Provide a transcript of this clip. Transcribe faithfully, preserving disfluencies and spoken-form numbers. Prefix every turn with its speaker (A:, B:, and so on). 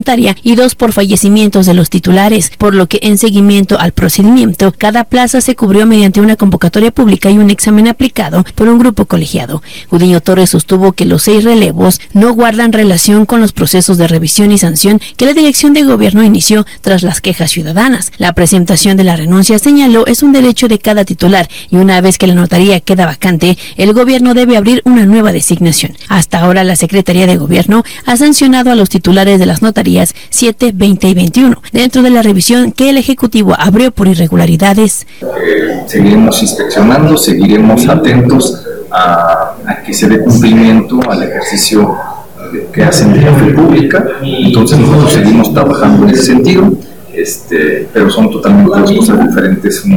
A: y dos por fallecimientos de los titulares, por lo que en seguimiento al procedimiento, cada plaza se cubrió mediante una convocatoria pública y un examen aplicado por un grupo colegiado. Gudiño Torres sostuvo que los seis relevos no guardan relación con los procesos de revisión y sanción que la Dirección de Gobierno inició tras las quejas ciudadanas. La presentación de la renuncia, señaló, es un derecho de cada titular y una vez que la notaría queda vacante, el gobierno debe abrir una nueva designación. Hasta ahora la Secretaría de Gobierno ha sancionado a los titulares de las notarías siete, veinte y veintiuno, dentro de la revisión que el Ejecutivo abrió por irregularidades.
B: Eh, seguiremos inspeccionando, seguiremos atentos a, a que se dé cumplimiento al ejercicio que hacen de jefe pública, entonces nosotros seguimos trabajando en ese sentido, este, pero son totalmente dos cosas diferentes.